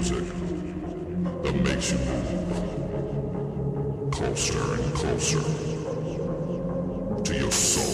music that makes you move closer and closer to your soul.